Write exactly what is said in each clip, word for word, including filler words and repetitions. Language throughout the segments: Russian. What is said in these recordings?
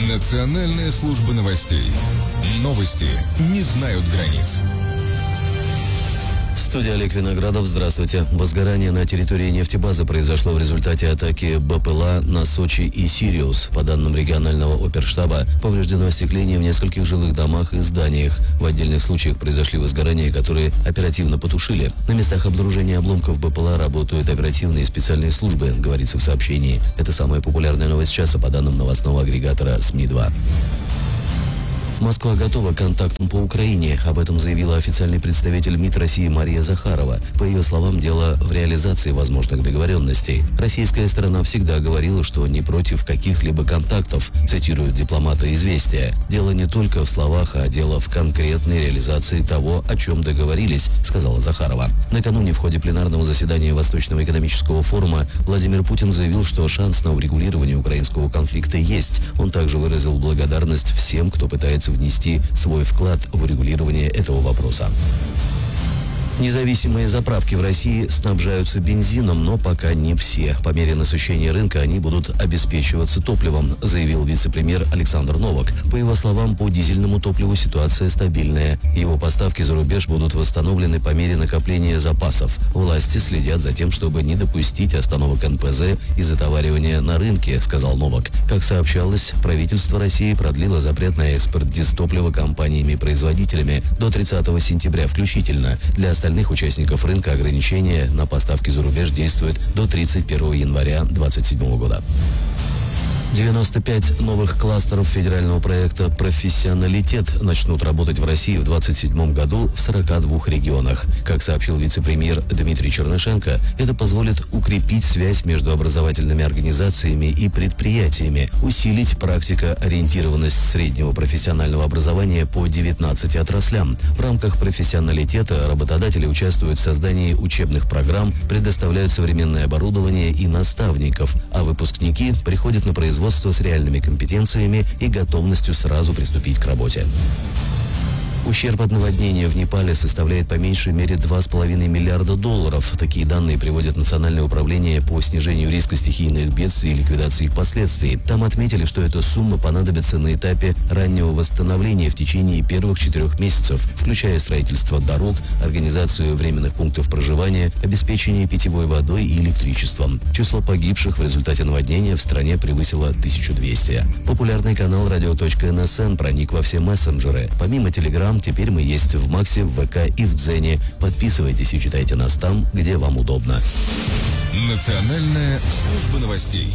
Национальная служба новостей. Новости не знают границ. Студия Олег Виноградов. Здравствуйте. Возгорание на территории нефтебазы произошло в результате атаки БПЛА на Сочи и Сириус. По данным регионального оперштаба, повреждено остекление в нескольких жилых домах и зданиях. В отдельных случаях произошли возгорания, которые оперативно потушили. На местах обнаружения обломков БПЛА работают оперативные и специальные службы, говорится в сообщении. Это самая популярная новость часа по данным новостного агрегатора СМИ два. Москва готова к контактам по Украине. Об этом заявила официальный представитель МИД России Мария Захарова. По ее словам, дело в реализации возможных договоренностей. Российская сторона всегда говорила, что не против каких-либо контактов, цитирует дипломата «Известия». Дело не только в словах, а дело в конкретной реализации того, о чем договорились, сказала Захарова. Накануне в ходе пленарного заседания Восточного экономического форума Владимир Путин заявил, что шанс на урегулирование украинского конфликта есть. Он также выразил благодарность всем, кто пытается внести свой вклад в урегулирование этого вопроса. Независимые заправки в России снабжаются бензином, но пока не все. По мере насыщения рынка они будут обеспечиваться топливом, заявил вице-премьер Александр Новак. По его словам, по дизельному топливу ситуация стабильная. Его поставки за рубеж будут восстановлены по мере накопления запасов. Власти следят за тем, чтобы не допустить остановок эн пэ зэ и затоваривания на рынке, сказал Новак. Как сообщалось, правительство России продлило запрет на экспорт дистоплива компаниями-производителями до тридцатого сентября включительно. Для остальных участников рынка ограничения на поставки за рубеж действуют до тридцать первого января две тысячи двадцать седьмого года. девяносто пять новых кластеров федерального проекта «Профессионалитет» начнут работать в России в двадцать седьмом году в сорока двух регионах. Как сообщил вице-премьер Дмитрий Чернышенко, это позволит укрепить связь между образовательными организациями и предприятиями, усилить практикоориентированность среднего профессионального образования по девятнадцати отраслям. В рамках «Профессионалитета» работодатели участвуют в создании учебных программ, предоставляют современное оборудование и наставников, а выпускники приходят на производство с реальными компетенциями и готовностью сразу приступить к работе. Ущерб от наводнения в Непале составляет по меньшей мере два с половиной миллиарда долларов. Такие данные приводит Национальное управление по снижению риска стихийных бедствий и ликвидации их последствий. Там отметили, что эта сумма понадобится на этапе раннего восстановления в течение первых четырех месяцев, включая строительство дорог, организацию временных пунктов проживания, обеспечение питьевой водой и электричеством. Число погибших в результате наводнения в стране превысило тысячу двести. Популярный канал радио точка эн эс эн проник во все мессенджеры. Помимо Телеграм, теперь мы есть в Максе, в вэ ка и в Дзене. Подписывайтесь и читайте нас там, где вам удобно. Национальная служба новостей.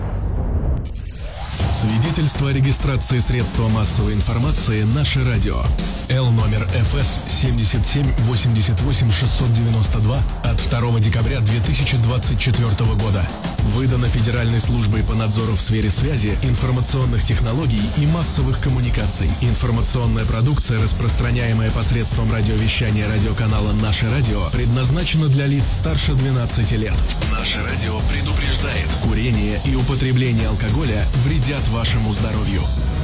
Свидетельство о регистрации средства массовой информации «Наше радио». Л номер эф эс семьдесят семь восемьдесят восемь шестьсот девяносто два от второго декабря две тысячи двадцать четвёртого года. Выдано Федеральной службой по надзору в сфере связи, информационных технологий и массовых коммуникаций. Информационная продукция, распространяемая посредством радиовещания радиоканала «Наше радио», предназначена для лиц старше двенадцати лет. «Наше радио» предупреждает: курение и употребление алкоголя вредят вашему здоровью.